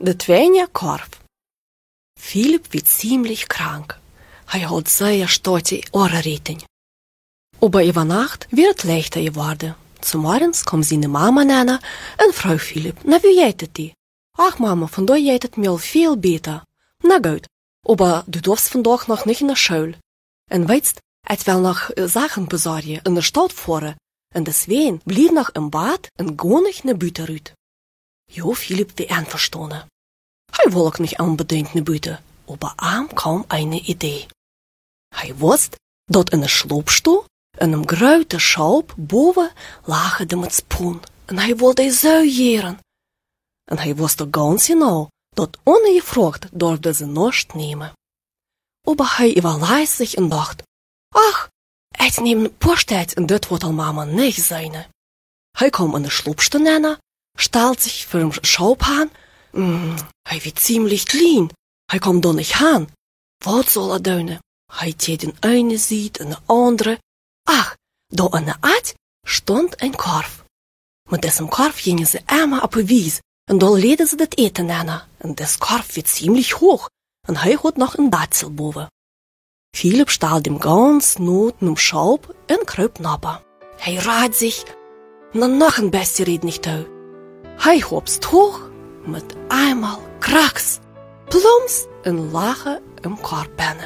De tweede korf. Philip wird ziemlich krank. Hij had sehr stoute Ohrenrieten. Aber über Nacht wird es leichter geworden. Zum Morgens kommt seine Mama Nana und fragt Philip, na wie geht het die? Ach Mama, vandaag geht het mir al viel beter. Na gut, aber du darfst vandaag noch nicht in der Schule. En weißt, ich will noch Sachen besorgen in der Stadt fahren. En deswegen blieb noch im Bad und gar nicht ne Büte rüt. Jo, Philip wie einverstanden. Hij wollte nicht unbedingt ne Büte, aber ihm kam eine Idee. Hij wusste, dat in der Schlupfstuhl in einem großen Schaub boven lagen de met spoen. En hij wilde zo jeren. En hij wusste ganz genau, dat ongefragt durfte ze nichts nehmen. Aber hij überließ sich und dacht, ach, ich nehme ein paar Städte und das wird al Mama nicht sein. Hij kam in de Schlupfstuhl nennen, stellt sich für den Schaub an. Hij wird ziemlich klein. Hij kommt da nicht an. Was soll doen? Hij deed den eine Seite en de andere. Ach, da an der Art stand ein Korf. Mit diesem Korf gingen sie einmal auf die Wiese und da leden sie das Eten an. Und das Korf wird ziemlich hoch und er hat noch ein Datzel boven. Philip stahl dem ganz Noten im Schaub und kröp napper. Er rät sich, noch ein bisschen red nicht da. Er hopst hoch, mit einmal kraks, plumps und lache im Korb binnen.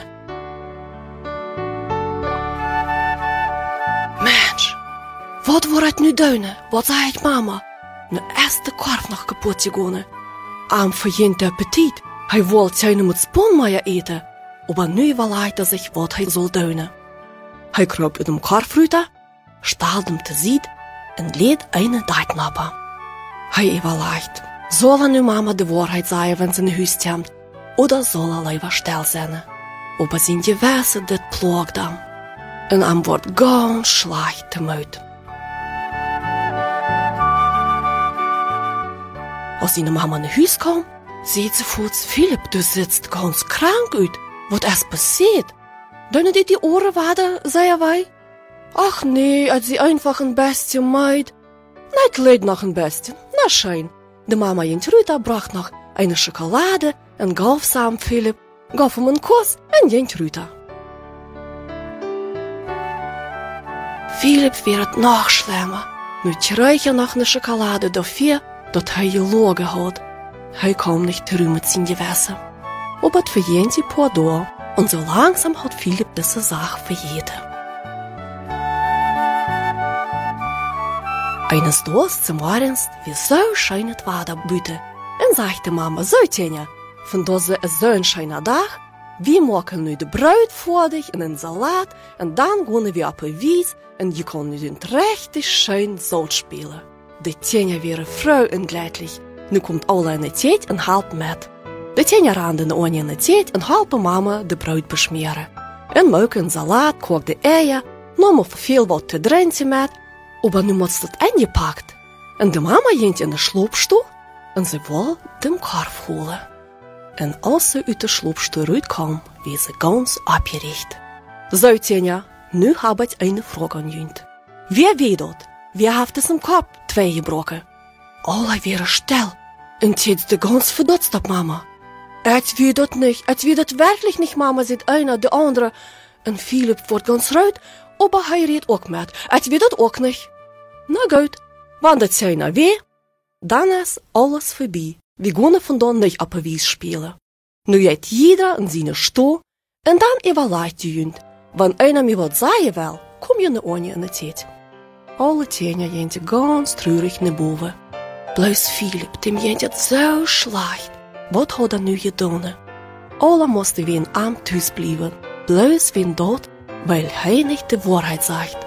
Mensch, wat wordt het nu doen? Wat zei het mama? Nu is de korf nog kapot gegaan. Am verjent appetit. Hij wilde zijn met sponmeier eten. Aber nu überlegt sich, wat hij soll doen. Hij kroop in dem Korf rüter, stahl dem te ziet en leed eine Deitnapper. Hij überlegt, soll nu mama de Wahrheit sagen, wenn sie in Huis kommt, oder soll lieber still sein? Aber zijn gewisse dit plagt am. En am wordt ganz schlecht te muit. Als seine Mama nach Hause kam, sieht sie voets, Philip, du sitzt ganz krank uit. Wat is passiert? Deine dir die Ohren waden, zei wij? Ach nee, als sie einfach ein bisschen meid. Net leid noch ein bisschen, na schön. De Mama jent Rüta bracht noch eine Schokolade en gaf sam Philip, gaf hem een Kuss en jent Rüta. Philip wird noch schlimmer. Nu kreeg hij nog een Schokolade dafür, dat hij gelogen had. Hij kwam niet terug met zijn Gewässer. Aber het verjent die paar door, und so langsam hat Philip diese Sache verjeten. Eines Tages zum Morgens, wie so schön es war da büte, und sagte Mama, so Tjenja, von das ist so ein schöner Tag, wir machen nu de Brot vor dich und einen Salat, und dann gehen wir auf die Wiese, und je können nu richtig schön Salz spielen. De Tjenja wäre froh und glücklich. Nu kommt alle in de tijd en helpt met. De Tjenja rande in de in de tijd en helpen mama de brood besmeren. En maken een salat, kookte eieren, namen veel wat te drinken met. Aber nu moet het ingepakt. En de mama ging in de sloopstoel en ze wil de korf holen. En als ze uit de sloopstoel uitkwam, was ze ganz opgericht. Zo Tjenja, nu heb ik een vraag aan jullie. Wie weet dat? Wie heeft es im Kopf twee gebroken? Alle waren still und jetzt ganz verdutzt ab Mama. Ich will das nicht, ich will das wirklich nicht, Mama, sagt einer, der andere. Und Philip wird ganz rot, aber er redet auch mit. Ich will das auch nicht. Na gut, wenn das einer weh, dann ist alles vorbei. Wir gehen von dann nicht auf der Wiese spielen. Nu geht jeder in seine Stuhl und dann überlegt die Jund. Wenn einer mir was sagen will, komm je ohne in die Zeit. Alle Tjenja jent ganz traurig naar boven. Bloos Philip, dem jent het zo schlecht. Wat had hij nu gedaan? Alle moesten weer in Amt thuis blijven. Bloos weer dort, weil hij niet de Wahrheit sagt.